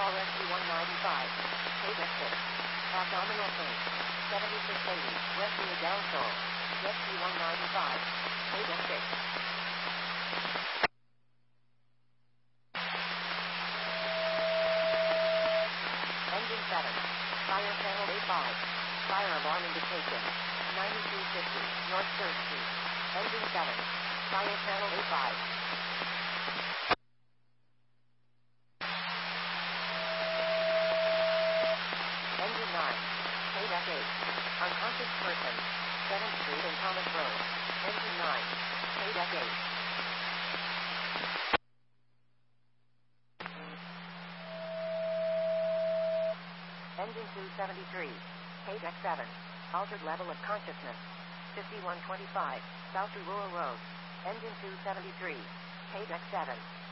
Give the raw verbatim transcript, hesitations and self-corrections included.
Call Rescue one ninety-five. Paydeck six. Abdominal pain. seventy-six eighty. Rescue down soul. Rescue one ninety-five. Paydeck six. Engine seven. Fire channel A five. Fire alarm indication. ninety-two fifty. North third Street. Engine seven. Fire channel A five. Engine nine. Paydeck eight. Unconscious person. seventh Street and Thomas Road. Engine nine. Paydeck eight. Engine two seventy-three. Paydeck seven. Altered level of consciousness. fifty-one twenty-five. South Rural Road. Engine two seventy-three. Paydeck seven.